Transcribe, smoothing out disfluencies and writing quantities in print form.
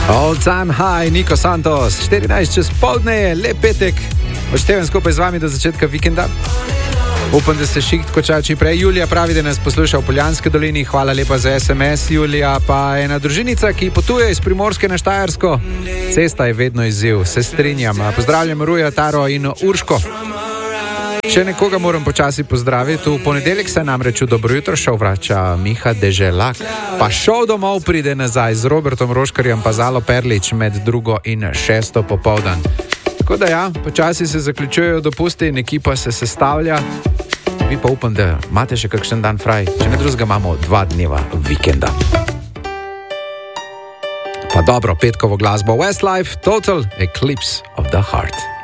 All time high, Niko Santos, 14 čez poldne je, lep petek. Odštevam skupaj z vami do začetka vikenda. Upam, da ste šiht kočali čim prej. Julija pravi, da nas posluša v Poljanski dolini. Hvala lepa za SMS. Julija pa je ena družinica, ki potuje iz Primorske na Štajersko. Cesta je vedno izziv, se strinjam. Pozdravljam Ruja, Taro in Urško. Še nekoga moram počasi pozdraviti. V ponedeljek se namreč v Dobro jutro šov vrača Miha Deželak. Pa šov domov pride nazaj z Robertom Roškarjem pa Zalo Perlič med 2. in 6. popoldan. Tako da ja, počasi se zaključujejo dopusti in ekipa se sestavlja. Vi pa upam, da imate še kakšen dan fraj. Če ne drugega, imamo 2 dneva vikenda. Pa dobro, petkovo glasbo Westlife, Total Eclipse of the Heart.